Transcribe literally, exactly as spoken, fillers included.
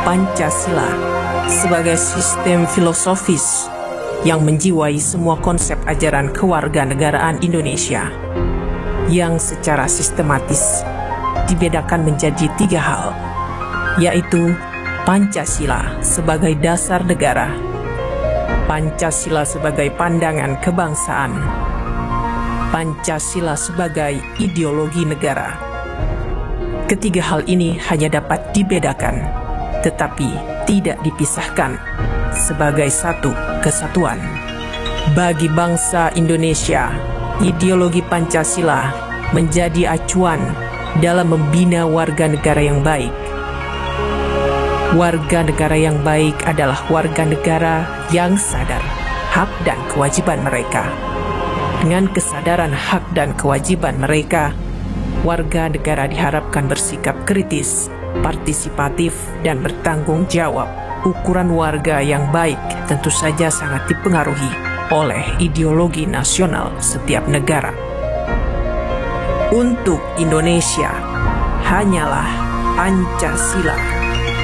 Pancasila sebagai sistem filosofis yang menjiwai semua konsep ajaran kewarganegaraan Indonesia, yang secara sistematis dibedakan menjadi tiga hal, yaitu Pancasila sebagai dasar negara, Pancasila sebagai pandangan kebangsaan, Pancasila sebagai ideologi negara. Ketiga hal ini hanya dapat dibedakan, tetapi tidak dipisahkan sebagai satu kesatuan. Bagi bangsa Indonesia, ideologi Pancasila menjadi acuan dalam membina warga negara yang baik. Warga negara yang baik adalah warga negara yang sadar hak dan kewajiban mereka. Dengan kesadaran hak dan kewajiban mereka, warga negara diharapkan bersikap kritis, partisipatif, dan bertanggung jawab. Ukuran warga yang baik tentu saja sangat dipengaruhi oleh ideologi nasional setiap negara. Untuk Indonesia, hanyalah Pancasila